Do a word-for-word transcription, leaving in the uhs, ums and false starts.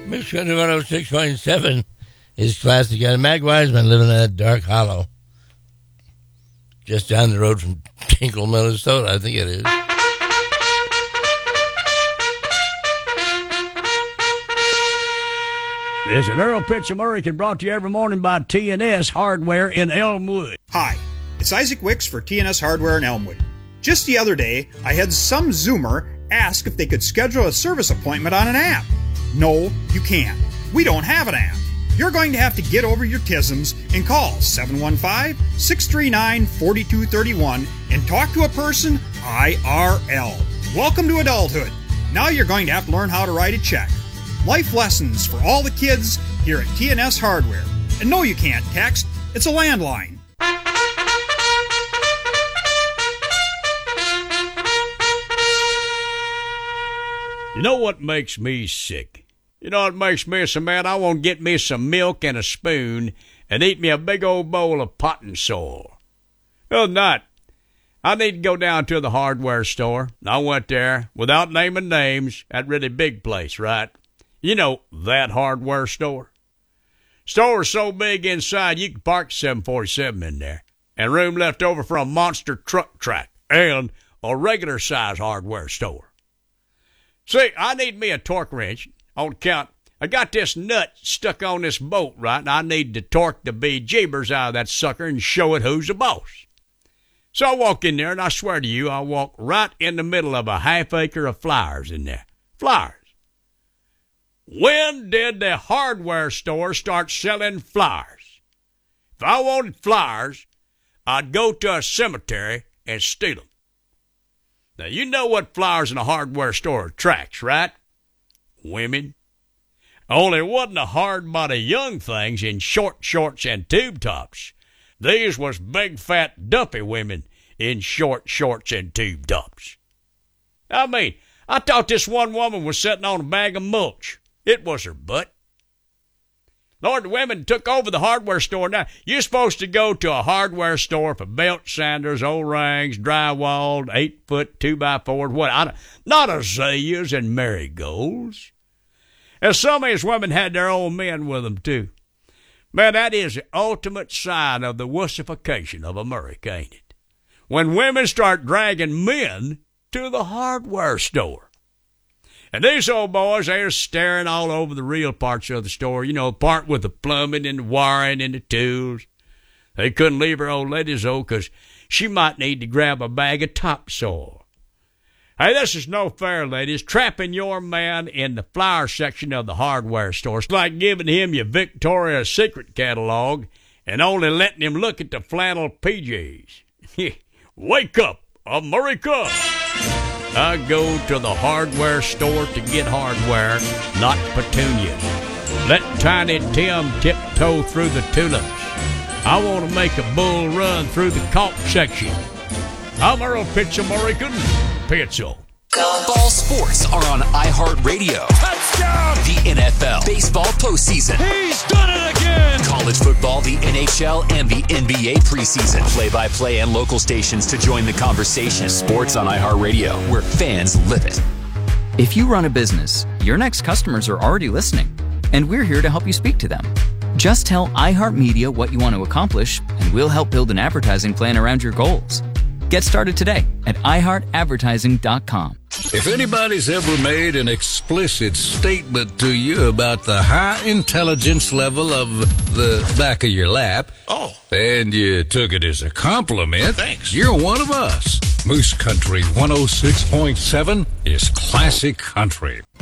Michigan one oh six point seven is classic. And Mag Wiseman living in that dark hollow. Just down the road from Tinkle, Minnesota, I think it is. This is an Earl Pitts American brought to you every morning by T and S Hardware in Elmwood. Hi, it's Isaac Wicks for T and S Hardware in Elmwood. Just the other day, I had some Zoomer ask if they could schedule a service appointment on an app. No, you can't. We don't have an app. You're going to have to get over your tisms and call seven one five, six three nine, four two three one and talk to a person I R L. Welcome to adulthood. Now you're going to have to learn how to write a check. Life lessons for all the kids here at T and S Hardware. And no, you can't text. It's a landline. You know what makes me sick? You know what makes me so mad? I want to get me some milk and a spoon and eat me a big old bowl of potting soil. Well, not. I need to go down to the hardware store. I went there, without naming names, that really big place, right? You know, that hardware store. Store is so big inside, you can park seven forty-seven in there. And room left over for a monster truck track and a regular size hardware store. See, I need me a torque wrench on account. I got this nut stuck on this bolt, right? And I need to torque the bejeebers out of that sucker and show it who's the boss. So I walk in there, and I swear to you, I walk right in the middle of a half acre of flowers in there. Flowers. When did the hardware store start selling flowers? If I wanted flowers, I'd go to a cemetery and steal them. Now, you know what flowers in a hardware store attracts, right? Women. Only it wasn't a hard-body young things in short shorts and tube tops. These was big, fat, dumpy women in short shorts and tube tops. I mean, I thought this one woman was sitting on a bag of mulch. It was her butt. Lord, the women took over the hardware store. Now, you're supposed to go to a hardware store for belt sanders, O-rings, drywall, eight-foot, two-by-four, what? I don't, not azaleas and marigolds. And some of these women had their own men with them, too. Man, that is the ultimate sign of the wussification of America, ain't it? When women start dragging men to the hardware store. And these old boys, they're staring all over the real parts of the store, you know, part with the plumbing and the wiring and the tools. They couldn't leave her old ladies, though, because she might need to grab a bag of topsoil. Hey, this is no fair, ladies. Trapping your man in the flower section of the hardware store. It's like giving him your Victoria's Secret catalog and only letting him look at the flannel P Js. Wake up, America! I go to the hardware store to get hardware, not petunias. Let Tiny Tim tiptoe through the tulips. I want to make a bull run through the caulk section. I'm Earl Pitts American Pitzel. Ball sports are on iHeartRadio. Touchdown! The N F L, baseball postseason. He's done it again! College football, the N H L, and the N B A preseason. Play-by-play and local stations to join the conversation. Sports on iHeartRadio, where fans live it. If you run a business, your next customers are already listening, and we're here to help you speak to them. Just tell iHeartMedia what you want to accomplish, and we'll help build an advertising plan around your goals. Get started today at i heart advertising dot com. If anybody's ever made an explicit statement to you about the high intelligence level of the back of your lap, oh, and you took it as a compliment, thanks. You're one of us. Moose Country one oh six point seven is classic country.